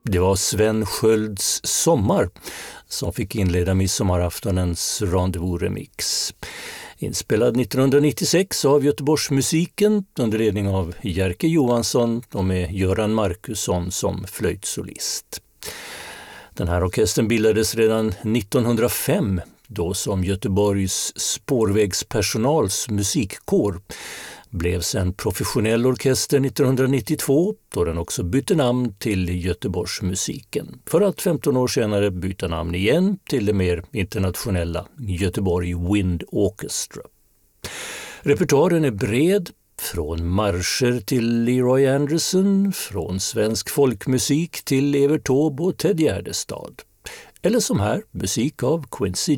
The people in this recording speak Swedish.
Det var Sven Skölds Sommar som fick inleda midsommaraftonens Rendezvous-remix. Inspelad 1996 av Göteborgsmusiken under ledning av Jerker Johansson och med Göran Markusson som flöjtsolist. Den här orkestern bildades redan 1905 då som Göteborgs spårvägspersonals musikkår. Blev sen professionell orkester 1992 då den också bytte namn till Göteborgsmusiken. För att 15 år senare byta namn igen till det mer internationella Göteborg Wind Orchestra. Repertoaren är bred, från marscher till Leroy Anderson, från svensk folkmusik till Evert Taube och Ted Gärdestad. Eller som här, musik av Quincy